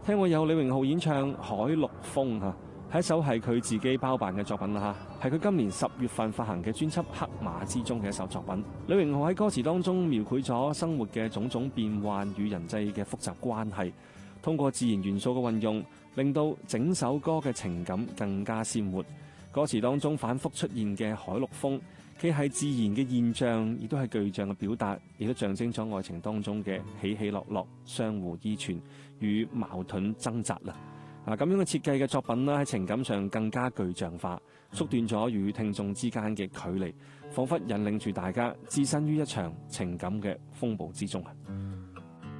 聽過有李榮浩演唱《海陸豐》嚇，係一首係佢自己包辦嘅作品啦嚇，係佢今年10月份發行嘅專輯《黑馬》之中嘅一首作品。李榮浩喺歌詞當中描繪咗生活嘅種種變幻與人際嘅複雜關係，通過自然元素嘅運用，令到整首歌嘅情感更加鮮活。歌詞當中反覆出現嘅海陸豐，既係自然嘅現象，亦都係具象嘅表達，亦都象徵咗愛情當中嘅起起落落、相互依存與矛盾掙扎啦。咁樣嘅設計嘅作品啦，喺情感上更加具象化，縮短咗與聽眾之間嘅距離，彷彿引領住大家置身於一場情感嘅風暴之中啊！